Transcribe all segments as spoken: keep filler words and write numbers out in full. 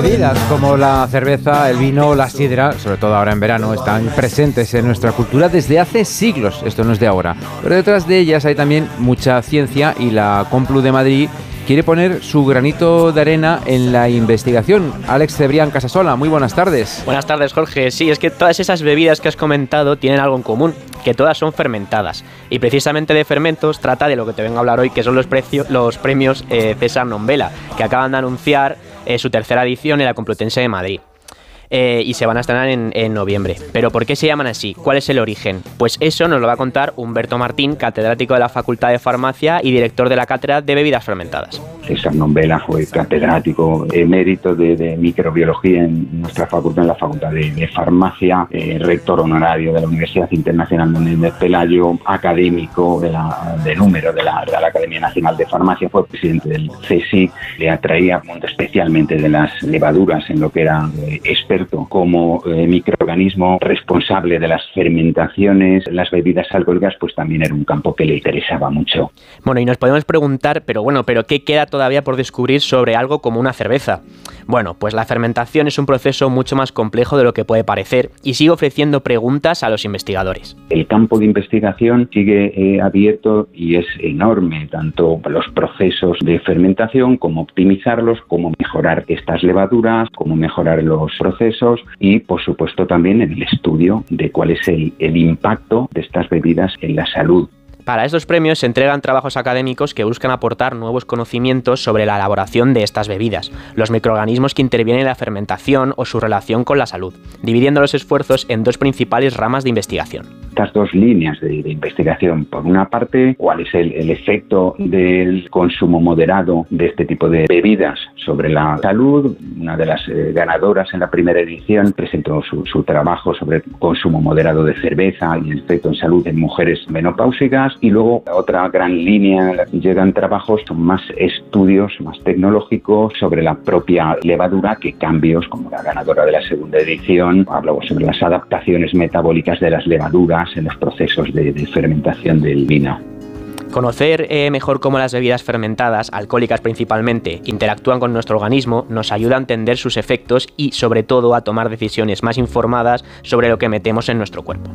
bebidas como la cerveza, el vino, la sidra, sobre todo ahora en verano, están presentes en nuestra cultura desde hace siglos. Esto no es de ahora. Pero detrás de ellas hay también mucha ciencia y la Complu de Madrid quiere poner su granito de arena en la investigación. Alex Cebrián Casasola, muy buenas tardes. Buenas tardes, Jorge. Sí, es que todas esas bebidas que has comentado tienen algo en común, que todas son fermentadas. Y precisamente de fermentos trata de lo que te vengo a hablar hoy, que son los, precio, los premios eh, César Nombela, que acaban de anunciar eh, su tercera edición en la Complutense de Madrid. Eh, y se van a estrenar en, en noviembre. ¿Pero por qué se llaman así? ¿Cuál es el origen? Pues eso nos lo va a contar Humberto Martín, catedrático de la Facultad de Farmacia y director de la Cátedra de Bebidas Fermentadas. César Nombela fue catedrático emérito de, de microbiología en nuestra facultad, en la Facultad de, de Farmacia, eh, rector honorario de la Universidad Internacional Menéndez Pelayo, académico de, la, de número de la Real Academia Nacional de Farmacia, fue presidente del C S I C, le atraía especialmente de las levaduras en lo que era eh, experto como eh, microorganismo responsable de las fermentaciones, las bebidas alcohólicas, pues también era un campo que le interesaba mucho. Bueno, y nos podemos preguntar, pero bueno, ¿pero qué queda todavía por descubrir sobre algo como una cerveza? Bueno, pues la fermentación es un proceso mucho más complejo de lo que puede parecer y sigue ofreciendo preguntas a los investigadores. El campo de investigación sigue eh, abierto y es enorme, tanto los procesos de fermentación como optimizarlos, como mejorar estas levaduras, como mejorar los procesos y, por supuesto, también en el estudio de cuál es el, el impacto de estas bebidas en la salud. Para estos premios se entregan trabajos académicos que buscan aportar nuevos conocimientos sobre la elaboración de estas bebidas, los microorganismos que intervienen en la fermentación o su relación con la salud, dividiendo los esfuerzos en dos principales ramas de investigación. Estas dos líneas de, de investigación, por una parte, cuál es el, el efecto del consumo moderado de este tipo de bebidas sobre la salud. Una de las eh, ganadoras en la primera edición presentó su, su trabajo sobre el consumo moderado de cerveza y el efecto en salud en mujeres menopáusicas. Y luego otra gran línea, llegan trabajos, son más estudios, más tecnológicos sobre la propia levadura, que cambios, como la ganadora de la segunda edición, hablamos sobre las adaptaciones metabólicas de las levaduras en los procesos de, de fermentación del vino. Conocer eh, mejor cómo las bebidas fermentadas, alcohólicas principalmente, interactúan con nuestro organismo nos ayuda a entender sus efectos y, sobre todo, a tomar decisiones más informadas sobre lo que metemos en nuestro cuerpo.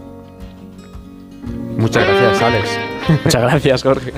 Muchas gracias, Alex. Muchas gracias, Jorge.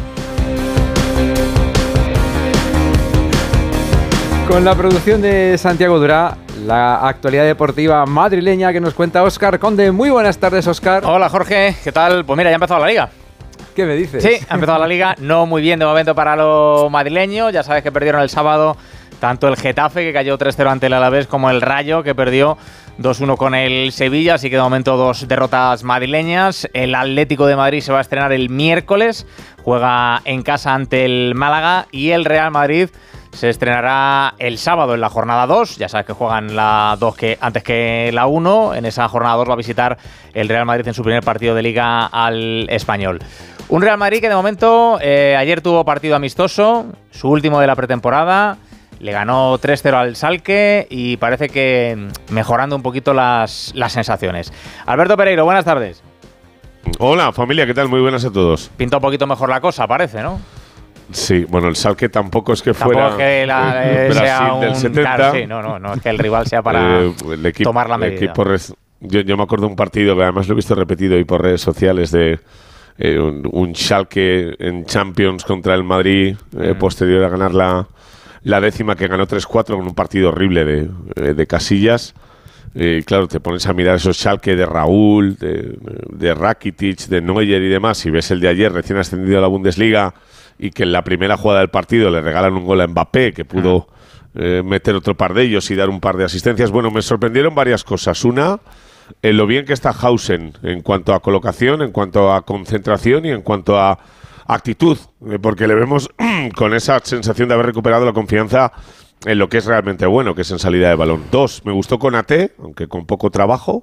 Con la producción de Santiago Durá, la actualidad deportiva madrileña que nos cuenta Óscar Conde. Muy buenas tardes, Óscar. Hola, Jorge. ¿Qué tal? Pues mira, ya ha empezado la Liga. ¿Qué me dices? Sí, ha empezado la Liga. No muy bien de momento para los madrileños. Ya sabes que perdieron el sábado tanto el Getafe, que cayó tres cero ante el Alavés, como el Rayo, que perdió dos uno con el Sevilla, así que de momento dos derrotas madrileñas. El Atlético de Madrid se va a estrenar el miércoles, juega en casa ante el Málaga, y el Real Madrid se estrenará el sábado en la jornada dos. Ya sabes que juegan la dos que, antes que la uno. En esa jornada dos va a visitar el Real Madrid en su primer partido de Liga al Español. Un Real Madrid que de momento eh, ayer tuvo partido amistoso, su último de la pretemporada. Le ganó tres cero al Schalke y parece que mejorando un poquito las, las sensaciones. Alberto Pereiro, buenas tardes. Hola, familia, ¿qué tal? Muy buenas a todos. Pinta un poquito mejor la cosa, parece, ¿no? Sí, bueno, el Schalke tampoco es que tampoco fuera es que la, eh, Brasil sea un, del setenta. Claro, sí, no, no, no es que el rival sea para eh, el equipo, tomar la medida. El equipo res, yo, yo me acuerdo de un partido que además lo he visto repetido y por redes sociales de eh, un, un Schalke en Champions contra el Madrid, eh, mm. posterior a ganar la La décima, que ganó tres cuatro con un partido horrible de, de Casillas. Y eh, claro, te pones a mirar esos Schalke de Raúl, de, de Rakitic, de Neuer y demás, y ves el de ayer recién ascendido a la Bundesliga y que en la primera jugada del partido le regalan un gol a Mbappé, que pudo eh, meter otro par de ellos y dar un par de asistencias. Bueno, me sorprendieron varias cosas. Una, en lo bien que está Hausen en cuanto a colocación, en cuanto a concentración y en cuanto a actitud, porque le vemos con esa sensación de haber recuperado la confianza en lo que es realmente bueno, que es en salida de balón. Dos, me gustó Konaté, aunque con poco trabajo.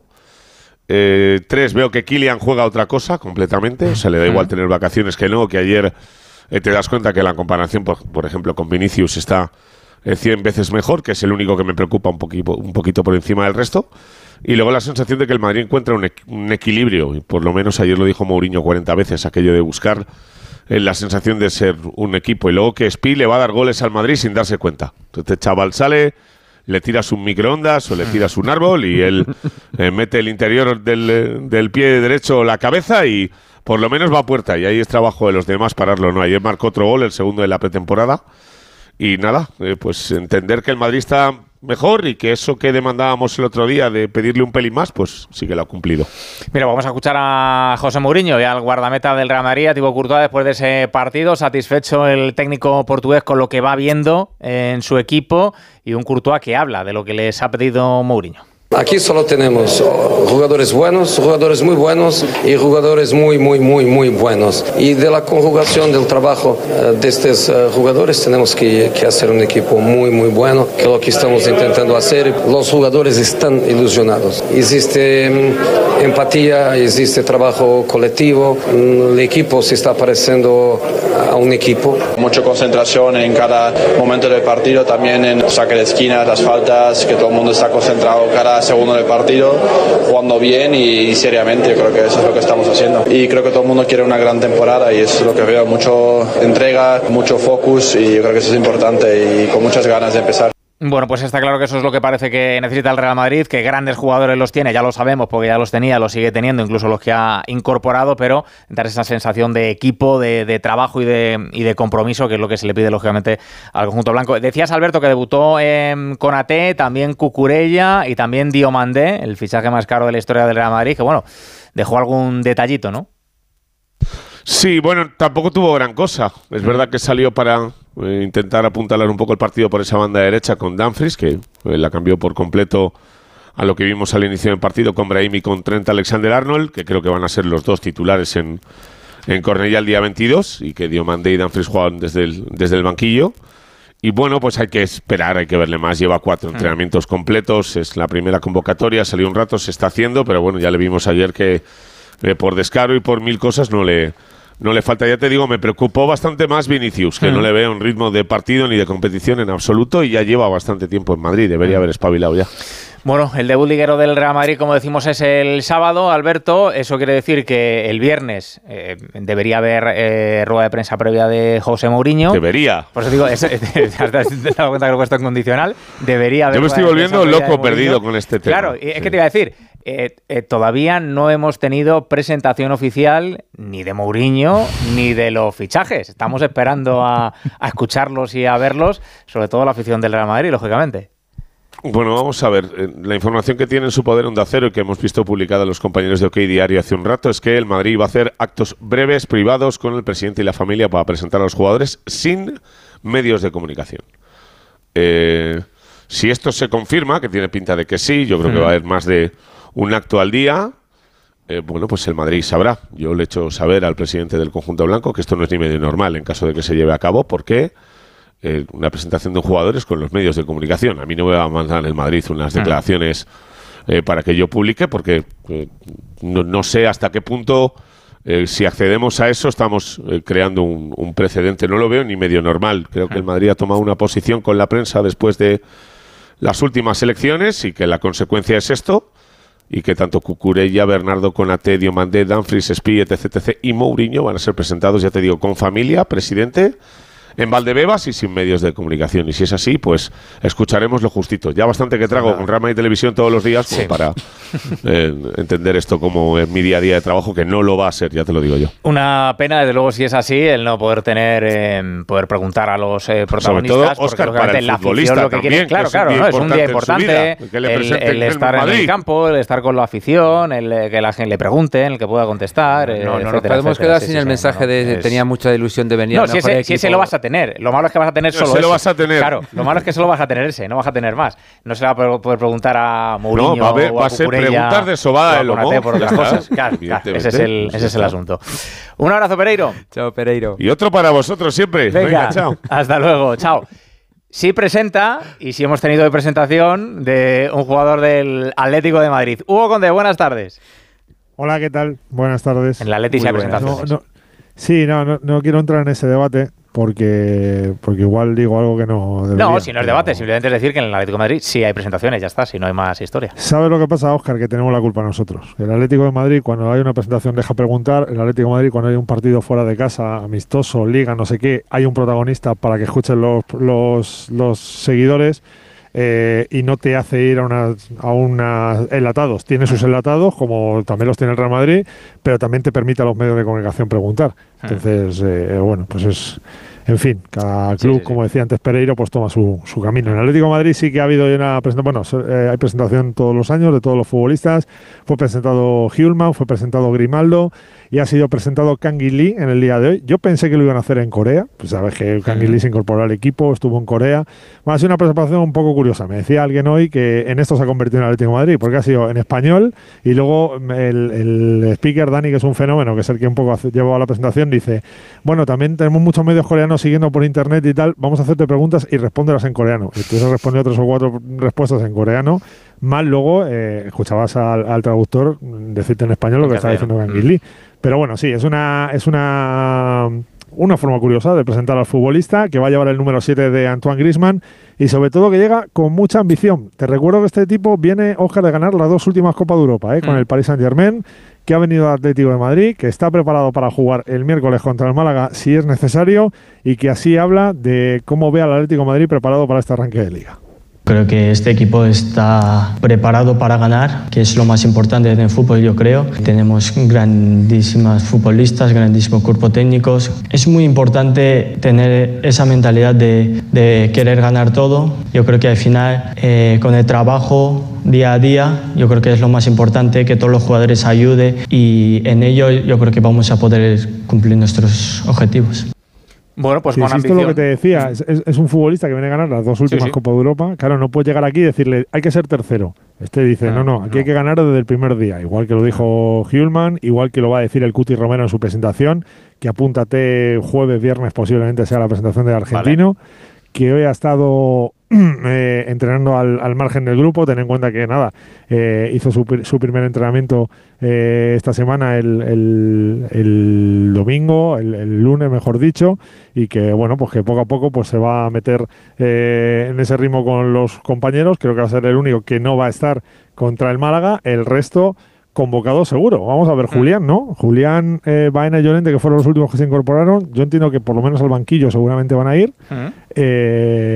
Eh, tres, veo que Kylian juega otra cosa completamente, o sea, le da igual tener vacaciones que no, que ayer eh, te das cuenta que la comparación, por, por ejemplo, con Vinicius está eh, cien veces mejor, que es el único que me preocupa un poquito, un poquito por encima del resto. Y luego la sensación de que el Madrid encuentra un, equ- un equilibrio, y por lo menos ayer lo dijo Mourinho cuarenta veces, aquello de buscar la sensación de ser un equipo, y luego que Spi le va a dar goles al Madrid sin darse cuenta. Este chaval sale le tiras un microondas o le tiras un árbol y él eh, mete el interior del, del pie derecho o la cabeza y por lo menos va a puerta. Y ahí es trabajo de los demás pararlo, ¿no? Ayer marcó otro gol, el segundo de la pretemporada. Y nada, eh, pues entender que el Madrid está mejor y que eso que demandábamos el otro día de pedirle un pelín más, pues sí que lo ha cumplido. Mira, vamos a escuchar a José Mourinho y al guardameta del Real Madrid, a Thibaut Courtois, después de ese partido. Satisfecho el técnico portugués con lo que va viendo en su equipo y un Courtois que habla de lo que les ha pedido Mourinho. Aquí solo tenemos jugadores buenos, jugadores muy buenos y jugadores muy, muy, muy, muy buenos. Y de la conjugación del trabajo de estos jugadores tenemos que, que hacer un equipo muy, muy bueno, que es lo que estamos intentando hacer. Los jugadores están ilusionados. Existe empatía, existe trabajo colectivo. El equipo se está pareciendo a un equipo. Mucha concentración en cada momento del partido, también en saque de esquina, las faltas, que todo el mundo está concentrado cada segundo del partido, jugando bien y, y seriamente. Yo creo que eso es lo que estamos haciendo y creo que todo el mundo quiere una gran temporada y eso es lo que veo, mucho entrega, mucho focus y yo creo que eso es importante y con muchas ganas de empezar. Bueno, pues está claro que eso es lo que parece que necesita el Real Madrid, que grandes jugadores los tiene, ya lo sabemos porque ya los tenía, los sigue teniendo, incluso los que ha incorporado, pero dar esa sensación de equipo, de, de trabajo y de, y de compromiso, que es lo que se le pide lógicamente al conjunto blanco. Decías, Alberto, que debutó en Konaté, también Cucurella y también Diomandé, el fichaje más caro de la historia del Real Madrid, que bueno, dejó algún detallito, ¿no? Sí, bueno, tampoco tuvo gran cosa. Es verdad que salió para eh, intentar apuntalar un poco el partido por esa banda derecha con Dumfries, que eh, la cambió por completo a lo que vimos al inicio del partido con Brahim y con Trent Alexander-Arnold, que creo que van a ser los dos titulares en, en Cornellà el día veintidós y que Diomandé y Dumfries juegan desde el, desde el banquillo. Y bueno, pues hay que esperar, hay que verle más. Lleva cuatro mm. entrenamientos completos, es la primera convocatoria, salió un rato, se está haciendo, pero bueno, ya le vimos ayer que eh, por descaro y por mil cosas no le... No le falta, ya te digo, me preocupó bastante más Vinicius, que mm. no le veo un ritmo de partido ni de competición en absoluto y ya lleva bastante tiempo en Madrid, debería haber espabilado ya. Bueno, el debut liguero del Real Madrid, como decimos, es el sábado, Alberto. Eso quiere decir que el viernes eh, debería haber eh, rueda de prensa previa de José Mourinho. Debería. Por eso digo, es, es, te has dado cuenta que lo he puesto en condicional. Debería haber. Yo me estoy volviendo loco perdido con este tema. Claro, es sí. que te iba a decir, eh, eh, todavía no hemos tenido presentación oficial ni de Mourinho ni de los fichajes. Estamos esperando a, a escucharlos y a verlos, sobre todo la afición del Real Madrid, lógicamente. Bueno, vamos a ver. La información que tiene en su poder Onda Cero y que hemos visto publicada los compañeros de OK Diario hace un rato es que el Madrid va a hacer actos breves, privados, con el presidente y la familia para presentar a los jugadores sin medios de comunicación. Eh, si esto se confirma, que tiene pinta de que sí, yo creo mm. que va a haber más de un acto al día, eh, bueno, pues el Madrid sabrá. Yo le he hecho saber al presidente del conjunto blanco que esto no es ni medio normal en caso de que se lleve a cabo, porque... Eh, una presentación de un jugador es con los medios de comunicación. A mí no me va a mandar el Madrid unas declaraciones eh, para que yo publique, porque eh, no, no sé hasta qué punto, eh, si accedemos a eso, estamos eh, creando un, un precedente. No lo veo ni medio normal. Creo que el Madrid ha tomado una posición con la prensa después de las últimas elecciones y que la consecuencia es esto, y que tanto Cucurella, Bernardo Konaté, Diomandé, Dumfries, Espí, etc, etcétera y Mourinho van a ser presentados, ya te digo, con familia, presidente, en Valdebebas y sin medios de comunicación. Y si es así, pues escucharemos lo justito. Ya bastante que trago con Real Madrid Televisión todos los días, pues, sí. para eh, entender esto como en mi día a día de trabajo, que no lo va a ser, ya te lo digo yo. Una pena, desde luego, si es así, el no poder tener, eh, poder preguntar a los eh, protagonistas. Sobre todo, Óscar, para el futbolista lo que también, quiere, claro, claro, ¿no? Es un día importante, el, el, el estar en el campo, el estar con la afición, el que la gente le pregunte, el que pueda contestar, No, eh, no, etcétera, nos podemos etcétera, quedar sí, sin sí, el sí, mensaje no, de es... tenía mucha ilusión de venir no, al si mejor ese, equipo. si ese lo vas a tener. Lo malo es que vas a tener solo ese eso. lo vas a tener. Claro, lo malo es que solo vas a tener ese, no vas a tener más. No se le va a poder preguntar a Mourinho, no, va a, ver, o a va a ser Cucurella, preguntas de sobada de lomo por otras cosas. Claro, claro, ese es el, ese es el asunto. Un abrazo, Pereiro. Chao, Pereiro. Y otro para vosotros siempre. Venga, Venga, chao. Hasta luego, chao. Sí presenta, y sí hemos tenido de presentación, de un jugador del Atlético de Madrid. Hugo Conde, buenas tardes. Hola, ¿qué tal? Buenas tardes. En el Atlético sí hay presentaciones. No, no, sí, no, no, no quiero entrar en ese debate porque, porque igual digo algo que no debería. No, si no es debate, pero... simplemente es decir que en el Atlético de Madrid sí hay presentaciones, ya está, si no hay más historia. ¿Sabes lo que pasa, Óscar? Que tenemos la culpa nosotros. El Atlético de Madrid, cuando hay una presentación, deja preguntar. El Atlético de Madrid, cuando hay un partido fuera de casa, amistoso, liga, no sé qué, hay un protagonista para que escuchen los, los, los seguidores. eh, y no te hace ir a unas a unas enlatados. Tiene sus enlatados, como también los tiene el Real Madrid, pero también te permite a los medios de comunicación preguntar. Entonces, eh, bueno, pues es... En fin, cada club, sí, sí, como decía antes Pereiro, pues toma su, su camino. En el Atlético de Madrid sí que ha habido una presentación, bueno, eh, hay presentación todos los años de todos los futbolistas. Fue presentado Hjulmand, fue presentado Grimaldo y ha sido presentado Kang In Lee en el día de hoy. Yo pensé que lo iban a hacer en Corea, pues sabes que Kang In Lee se incorporó al equipo, estuvo en Corea. Va a ser una presentación un poco curiosa. Me decía alguien hoy que en esto se ha convertido en el Atlético de Madrid, porque ha sido en español y luego el, el speaker Dani, que es un fenómeno, que es el que un poco hace, llevaba la presentación, dice, bueno, también tenemos muchos medios coreanos siguiendo por internet y tal, vamos a hacerte preguntas y respóndelas en coreano. Y entonces respondió tres o cuatro respuestas en coreano, más luego eh, escuchabas al, al traductor decirte en español lo que estaba diciendo Kang In Lee. Pero bueno, sí, es una es una una forma curiosa de presentar al futbolista, que va a llevar el número siete de Antoine Griezmann y sobre todo que llega con mucha ambición. Te recuerdo que este tipo viene, Óscar, de ganar las dos últimas Copas de Europa, ¿eh? Con mm. el Paris Saint-Germain, que ha venido al Atlético de Madrid, que está preparado para jugar el miércoles contra el Málaga si es necesario y que así habla de cómo ve al Atlético de Madrid preparado para este arranque de Liga. Creo que este equipo está preparado para ganar, que es lo más importante en el fútbol, yo creo. Tenemos grandísimas futbolistas, grandísimos cuerpos técnicos. Es muy importante tener esa mentalidad de, de querer ganar todo. Yo creo que al final, eh, con el trabajo día a día, yo creo que es lo más importante, que todos los jugadores ayuden y en ello yo creo que vamos a poder cumplir nuestros objetivos. Bueno, pues sí, con sí, ambición. Esto es lo que te decía, es, es, es un futbolista que viene a ganar las dos últimas sí, sí. Copas de Europa. Claro, no puedes llegar aquí y decirle, hay que ser tercero. Este dice, no, no, aquí no. hay que ganar desde el primer día. Igual que lo dijo Hjulmand, igual que lo va a decir el Cuti Romero en su presentación, que apúntate jueves, viernes, posiblemente sea la presentación del argentino, vale. que hoy ha estado eh, entrenando al, al margen del grupo. Ten en cuenta que nada, eh, hizo su, su primer entrenamiento eh, esta semana el, el, el domingo, el, el lunes mejor dicho, y que bueno, pues que poco a poco pues se va a meter eh, en ese ritmo con los compañeros. Creo que va a ser el único que no va a estar contra el Málaga. El resto convocado seguro. Vamos a ver, Julián, ¿no? Julián, eh, Baena y Llorente, que fueron los últimos que se incorporaron. Yo entiendo que por lo menos al banquillo seguramente van a ir. Uh-huh. eh,